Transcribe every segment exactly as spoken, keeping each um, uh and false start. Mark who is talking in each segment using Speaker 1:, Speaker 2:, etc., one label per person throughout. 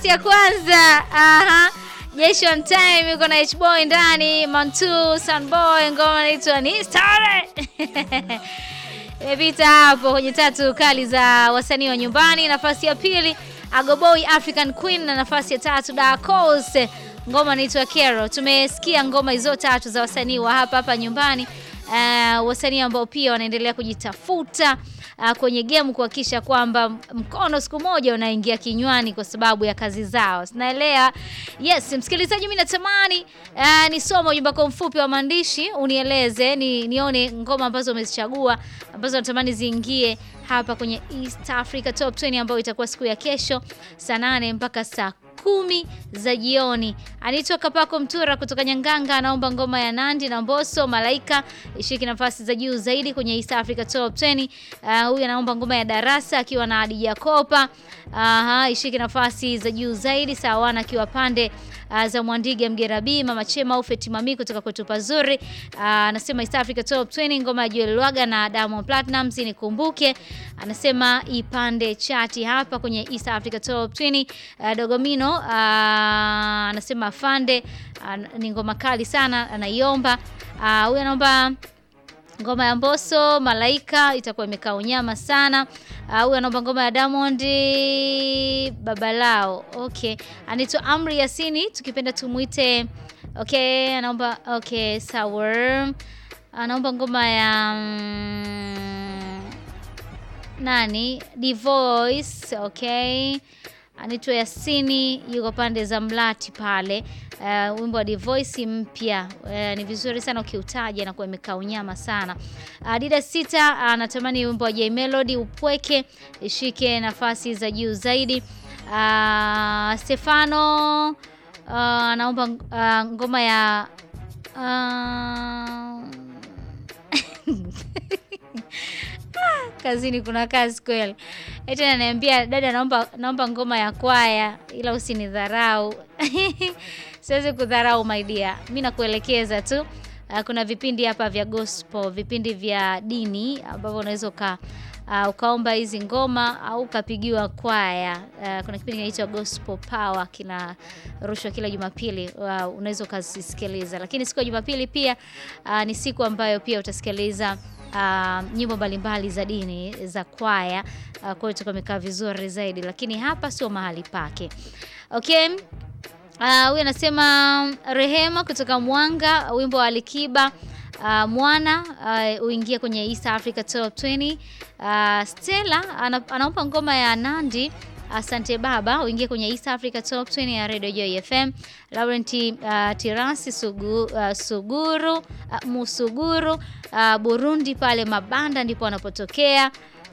Speaker 1: nafasi ya kwanza. Aha. Jeshi on time yuko na H-Boy ndani, Mantu, Sunboy, ngoma inaitwa ni Stare. Imepita hapo kwenye tatu kali za wasanii wa nyumbani. Nafasi ya pili Agoboy African Queen, na nafasi ya tatu Dark Horse, ngoma inaitwa Kero. Tumesikia ngoma hizo tatu za wasanii wa hapa hapa nyumbani. Uh, wasanii ambao pia wanaendelea kujitafuta uh, kwenye game kuhakikisha kwamba mkono siku moja unaingia kinywani kwa sababu ya kazi zao. Sinaelewa. Yes, msikilizaji, mimi natamani uh, nisome ujumbe wako mfupi wa maandishi, unieleze ni nione ngoma ambazo umezichagua ambazo natamani ziingie hapa kwenye East Africa Top ishirini ambayo itakuwa siku ya kesho saa nane mpaka saa kumi za jioni. Anitoka Pako Mtura kutoka Nyanganga, anaomba ngoma ya Nandi na Mbosso Malaika ishiki nafasi za juu zaidi kwenye East Africa Top ishirini. Uh, huyu anaomba ngoma ya Darasa akiwa na Adi Jakopa. Aha, ishiki nafasi za juu zaidi. Sawana akiwa pande uh, za Mwandige Mgerabi, Mama Chema au Fetimami kutoka kwetu pazuri. Anasema uh, East Africa Top ishirini ngoma ya Joel Lwaga na Diamond Platnumz nikumbuke. Anasema ipande chati hapa kwenye East Africa Top ishirini. Uh, Dogomino uh, anasema Fande uh, ni ngoma kali sana anaiomba. Uh, huyu anaomba ngoma ya Mbosso Malaika itakuwa imekaa unyama sana. Uh, huyu anaomba ngoma ya Diamond Babalao. Okay. Anaitwa Amri Yasini, tukipenda tumuite. Okay, anaomba okay, sawa. Anaomba ngoma ya um, nani? Divoice, okay. Anaitwa Yasini, yuko pande za Mlati pale. Uh, wimbo wa Divoice mpya. Uh, ni vizuri sana ukiutaja na kuwa imekaa unyama sana. Uh, Dida Sita anatamani uh, wimbo wa J Melody Upweke ishike nafasi za juu zaidi. Uh, Stefano anaomba uh, uh, ngoma ya uh, kazini kuna kazi kweli. Eti ananiambia dada, naomba naomba ngoma ya kwaya ila usinidharau. Siwezi kudharau my dear. Mimi nakuelekeza tu. Uh, kuna vipindi hapa vya gospel, vipindi vya dini ambavyo unaweza ka uh, ukaomba hizi ngoma au ukapigiwa kwaya. Uh, kuna kipindi kinaitwa Gospel Power kina rushwa kila Jumapili. Uh, unaweza kusikiliza. Lakini siku ya Jumapili pia uh, ni siku ambayo pia utasikiliza Uh, nyimbo mbalimbali za dini za kwaya. Uh, kwa hiyo tukamekaa vizuri zaidi, lakini hapa sio mahali pake. Okay. Uh, huyu anasema Rehema kutoka Mwanga, wimbo wa Alikiba uh, Mwana uh, uingie kwenye East Africa Top ishirini. Uh, Stella ana, anaomba ngoma ya Nandi Asante Baba uingie kwenye East Africa Top ishirini ya Radio Joy F M. Laurent uh, Tirasi Sugu, uh, Suguru uh, Musuguru uh, Burundi pale Mabanda ndipo anapotokea.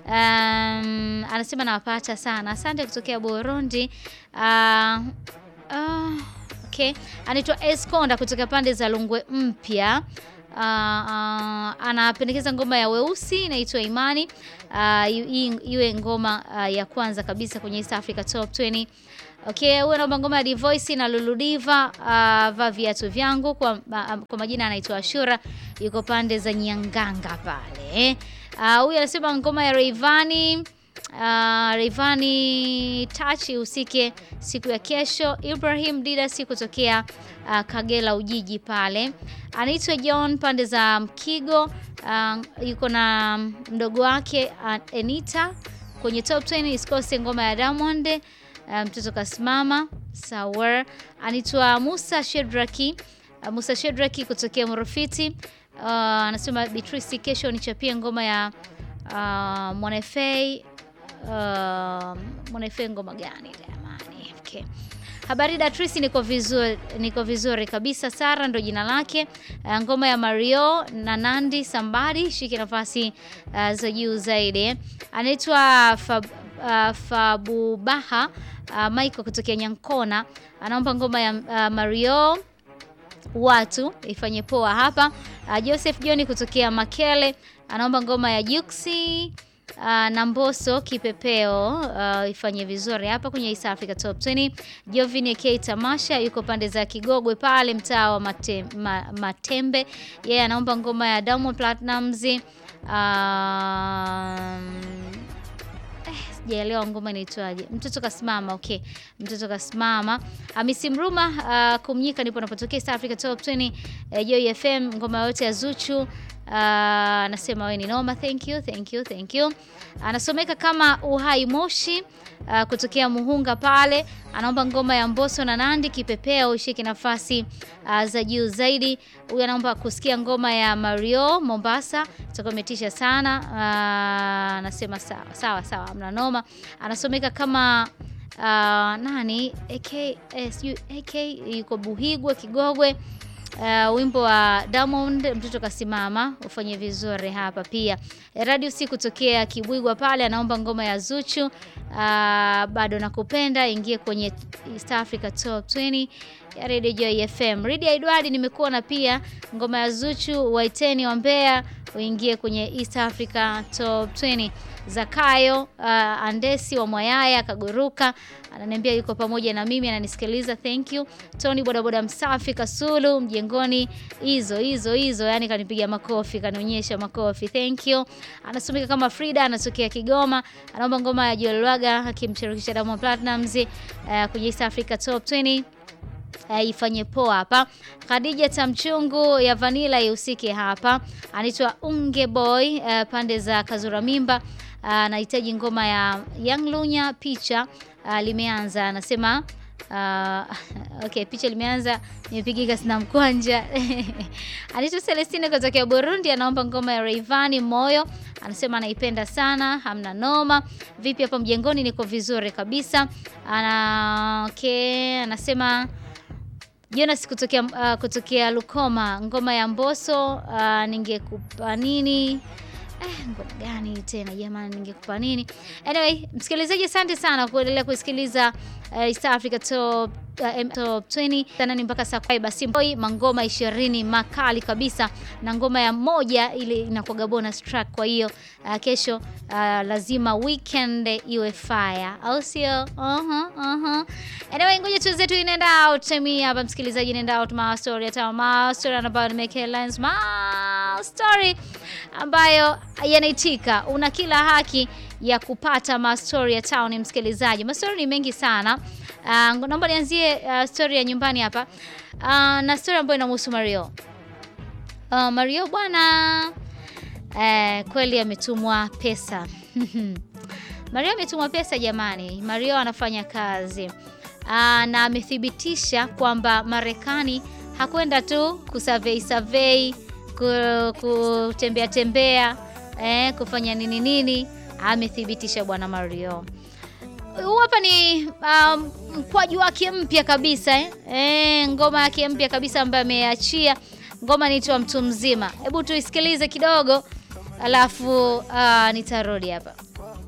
Speaker 1: Um, anasema nawapata sana. Asante kutokea Burundi. Uh, uh, okay. Anaitwa Esconda kutoka pande za Lungwe Mpya. Uh, uh, anapendekeza ngoma ya Weusi inaitwa Imani. Uh, iwe ngoma uh, ya kwanza kabisa kwenye East Africa Top ishirini. Okay, huyu anaomba ngoma ya Divoice na Lulu Diva, uh, va viatu vyangu kwa, uh, kwa majina anaitwa Ashura, yuko pande za Nyanganga pale. Uh, huyu anasema ngoma ya Rayvanny, uh, Rayvanny Touch usike siku ya kesho. Ibrahim Didasi kutokea uh, Kagera Ujiji pale. Anaitwa John pande za Mkigo, uh, yuko na mdogo wake uh, Enita kwenye Top ishirini. Isikose ngoma ya Diamond mtoto um, kasimama sawa. Anaitwa Musa Shedraki, uh, Musa Shedraki kutokea Murufiti. Uh, anasema Beatrice kesho nichapie ngoma ya uh, Mwanefei. Uh, Mwanefei ngoma gani jamani? Okay. Habari Beatrice, niko vizuri, niko vizuri kabisa. Sara ndo jina lake. Uh, ngoma ya Mario na Nandi Sambadi shiki nafasi uh, za juu zaidi. Anaitwa Fab, uh, Fabubaha uh, Michael kutokea Nyankona, anaomba ngoma ya uh, Mario watu ifanye poa hapa. Uh, Joseph John kutokea Makele anaomba ngoma ya Juksi uh, na Mbosso Kipepeo uh, ifanye vizuri hapa kwenye East Africa Top ishirini. Jovine K Tamasha yuko pande za Kigogwe pale mtaa wa Mate, ma, Matembe. Yeye yeah, anaomba ngoma ya Diamond Platnumz. Um, eh, sijaelewa ngoma inaitwaje. Mtoto kasimama. Okay. Mtoto kasimama. Hamisi Mruma uh, kumnyika nipo napotokea East Africa Top ishirini uh, Joy F M, ngoma yote ya Zuchu. Anasema uh, wewe ni noma. Thank you, thank you, thank you. Anasomeka kama Uhai Moshi uh, kutokea Muhunga pale. Anaomba ngoma ya Mbosso na Nandi Kipepeo ishike nafasi uh, za juu zaidi. Huyu anaomba kusikia ngoma ya Mario Mombasa, itakometisha sana. Uh, anasema sawa sawa sawa, mna noma. Anasomeka kama uh, nani A K S U A K yuko Buhigwe Kigogwe. Uh, wimbo wa Diamond mtoto kasimama ufanye vizuri hapa pia. Radio C kutokea Kibwigwa pale anaomba ngoma ya Zuchu. Uh, bado nakupenda ingie kwenye East Africa Top ishirini ya Radio Joy F M. Ridi Edward nimekuwa na pia ngoma ya Zuchu Waiteni wa Mbeya uingie kwenye East Africa Top ishirini. Zakayo uh, Andesi wa Mwayaya Kaguruka ananiambia yuko pamoja na mimi ananisikiliza, thank you. Tony bodaboda msafi Kasulu mjengoni, hizo hizo hizo, yani kanipiga makofi, kanionyesha makofi, thank you. Anasomeka kama Frida anatokea Kigoma, anaomba ngoma ya Joel Lwaga akimshirikisha Diamond Platnumz uh, kwenye East Africa Top ishirini. Uh, ifanye poa hapa. Khadija Tamchungu ya Vanilla ihusike hapa. Anaitwa Unge Boy uh, pande za Kazura Mimba. Anahitaji uh, ngoma ya Young Lunya picha uh, limeanza. Anasema uh, okay, picha limeanza nimepigika sina mkwanja. Anaitwa Celestine kutoka Burundi anaomba ngoma ya Rayvanny Moyo. Anasema anaipenda sana, hamna noma. Vipi hapa mjengoni? Niko vizuri kabisa. Ana okay, anasema Jonas kutokea uh, kutokea Lukoma ngoma ya Mbosso uh, ningekupa nini? Eh, ngoma gani tena jamani, ningekupa nini? Anyway, msikilizaji asante sana kuendelea kusikiliza uh, East Africa Top uh, Top ishirini sana ni mpaka saa kumi. Basi boy mangoma ishirini makali kabisa na ngoma ya moja ile inakuwa bonus track. Kwa hiyo uh, kesho uh, lazima weekend iwe fire, au sio? Aha aha. Anyway, ngoja tu zetu inaenda out time hapa msikilizaji, inaenda out my story at my story about make headlines my story ambayo yanaitika. Una kila haki ya kupata ma story ya town msikilizaji. Ma story ni mengi sana. Uh, naomba nianzie uh, story ya nyumbani hapa. Uh, na story ambayo inamhusu Mario. Uh, Mario bwana eh, kweli ametumwa pesa. Mario ametumwa pesa jamani. Mario anafanya kazi. Uh, na amethibitisha kwamba Marekani hakwenda tu kusurvey survey, kutembea tembea, eh, kufanya nini nini. Amethibitisha bwana Mario. Hapa ni um, mkwaju wake mpya kabisa eh? Eh, ngoma yake mpya kabisa ambayo ameachia. Ngoma inaitwa Mtu Mzima. Hebu tuisikilize kidogo alafu uh, nitarudi hapa.